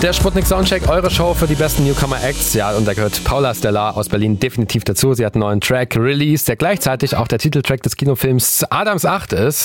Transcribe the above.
Der Sputnik Soundcheck, eure Show für die besten Newcomer-Acts. Ja, und da gehört Paula Stellar aus Berlin definitiv dazu. Sie hat einen neuen Track released, der gleichzeitig auch der Titeltrack des Kinofilms Adams 8 ist.